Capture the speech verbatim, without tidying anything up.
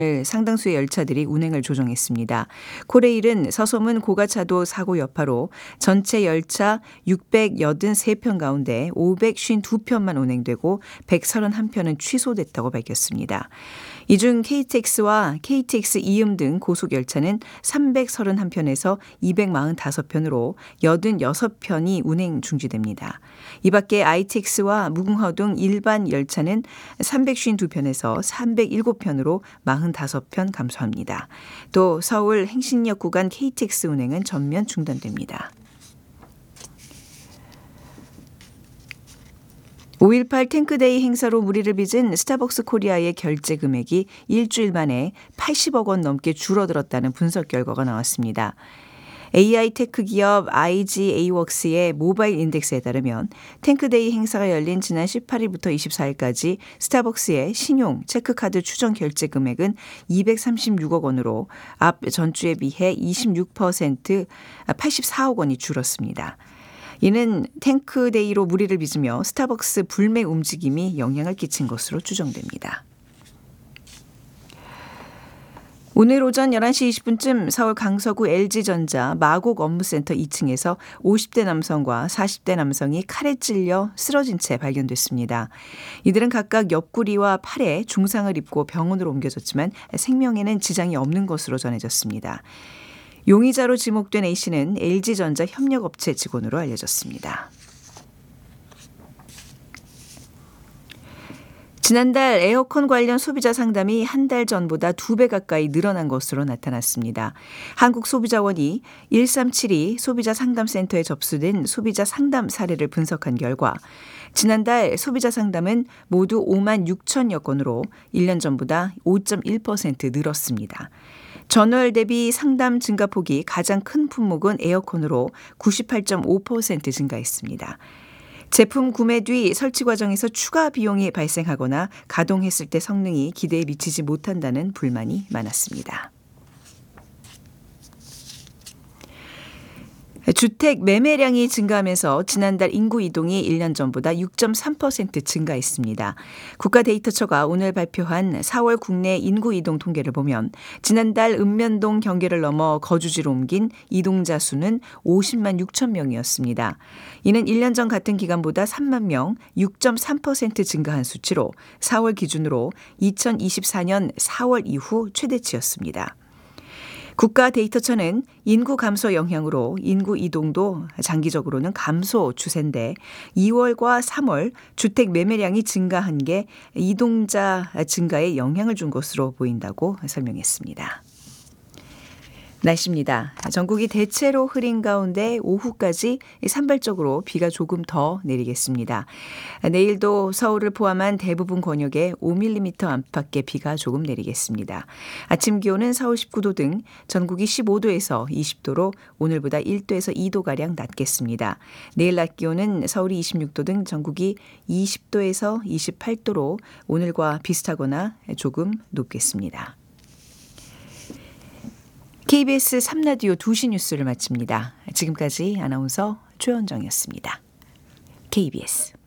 상당수의 열차들이 운행을 조정했습니다. 코레일은 서소문 고가차도 사고 여파로 전체 열차 육백팔십삼 편 가운데 오백오십이 편만 운행되고 백삼십일 편은 취소됐다고 밝혔습니다. 이 중 케이티엑스와 케이티엑스 이음 등 고속열차는 삼백삼십일 편에서 이백사십오 편으로 팔십육 편이 운행 중지됩니다. 이 밖에 아이티엑스와 무궁화 등 일반 열차는 삼백오십이 편에서 삼백칠 편으로 사십오 편 감소합니다. 또 서울 행신역 구간 케이티엑스 운행은 전면 중단됩니다. 오일팔 탱크데이 행사로 무리를 빚은 스타벅스 코리아의 결제 금액이 일주일 만에 팔십억 원 넘게 줄어들었다는 분석 결과가 나왔습니다. 에이아이 테크 기업 아이지에이웍스의 모바일 인덱스에 따르면 탱크데이 행사가 열린 지난 십팔일부터 이십사일까지 스타벅스의 신용, 체크카드 추정 결제 금액은 이백삼십육억 원으로 앞 전주에 비해 이십육 퍼센트 팔십사억 원이 줄었습니다. 이는 탱크데이로 무리를 빚으며 스타벅스 불매 움직임이 영향을 끼친 것으로 추정됩니다. 오늘 오전 열한 시 이십 분쯤 서울 강서구 엘지전자 마곡 업무센터 이 층에서 오십 대 남성과 사십 대 남성이 칼에 찔려 쓰러진 채 발견됐습니다. 이들은 각각 옆구리와 팔에 중상을 입고 병원으로 옮겨졌지만 생명에는 지장이 없는 것으로 전해졌습니다. 용의자로 지목된 A씨는 엘지전자 협력업체 직원으로 알려졌습니다. 지난달 에어컨 관련 소비자 상담이 한 달 전보다 두 배 가까이 늘어난 것으로 나타났습니다. 한국소비자원이 일삼칠이 소비자 상담센터에 접수된 소비자 상담 사례를 분석한 결과 지난달 소비자 상담은 모두 오만 육천여 건으로 일 년 전보다 오 점 일 퍼센트 늘었습니다. 전월 대비 상담 증가폭이 가장 큰 품목은 에어컨으로 구십팔 점 오 퍼센트 증가했습니다. 제품 구매 뒤 설치 과정에서 추가 비용이 발생하거나 가동했을 때 성능이 기대에 미치지 못한다는 불만이 많았습니다. 주택 매매량이 증가하면서 지난달 인구 이동이 일 년 전보다 육 점 삼 퍼센트 증가했습니다. 국가데이터처가 오늘 발표한 사월 국내 인구 이동 통계를 보면 지난달 읍면동 경계를 넘어 거주지로 옮긴 이동자 수는 오십만 육천 명이었습니다. 이는 일 년 전 같은 기간보다 삼만 명, 육 점 삼 퍼센트 증가한 수치로 사월 기준으로 이천이십사 년 사월 이후 최대치였습니다. 국가데이터처는 인구 감소 영향으로 인구 이동도 장기적으로는 감소 추세인데 이월과 삼월 주택 매매량이 증가한 게 이동자 증가에 영향을 준 것으로 보인다고 설명했습니다. 날씨입니다. 전국이 대체로 흐린 가운데 오후까지 산발적으로 비가 조금 더 내리겠습니다. 내일도 서울을 포함한 대부분 권역에 오 밀리미터 안팎의 비가 조금 내리겠습니다. 아침 기온은 서울 십구 도 등 전국이 십오 도에서 이십 도로 오늘보다 일 도에서 이 도가량 낮겠습니다. 내일 낮 기온은 서울이 이십육 도 등 전국이 이십 도에서 이십팔 도로 오늘과 비슷하거나 조금 높겠습니다. 케이비에스 삼 라디오 두 시 뉴스를 마칩니다. 지금까지 아나운서 최원정이었습니다. 케이비에스